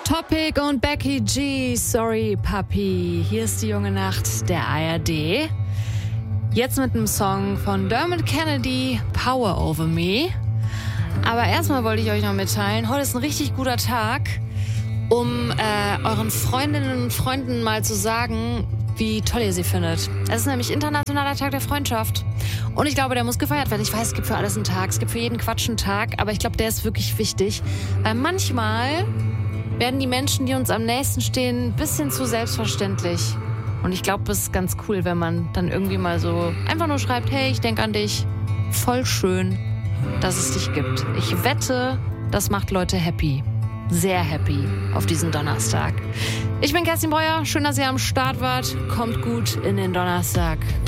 Topic und Becky G, Sorry Papi. Hier ist die junge Nacht der ARD. Jetzt mit einem Song von Dermot Kennedy, Power Over Me. Aber erstmal wollte ich euch noch mitteilen, heute ist ein richtig guter Tag, um euren Freundinnen und Freunden mal zu sagen, wie toll ihr sie findet. Es ist nämlich Internationaler Tag der Freundschaft. Und ich glaube, der muss gefeiert werden. Ich weiß, es gibt für alles einen Tag, es gibt für jeden Quatsch einen Tag, aber ich glaube, der ist wirklich wichtig. Weil manchmal werden die Menschen, die uns am nächsten stehen, ein bisschen zu selbstverständlich. Und ich glaube, es ist ganz cool, wenn man dann irgendwie mal so einfach nur schreibt, hey, ich denke an dich. Voll schön, dass es dich gibt. Ich wette, das macht Leute happy. Sehr happy auf diesen Donnerstag. Ich bin Kerstin Breuer. Schön, dass ihr am Start wart. Kommt gut in den Donnerstag.